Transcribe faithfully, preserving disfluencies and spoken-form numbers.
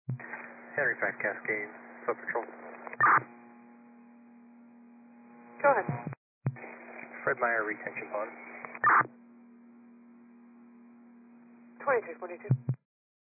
Henry five Cascade, Sub Patrol. Go ahead. Fred Meyer, retention pond. twenty-two forty-two.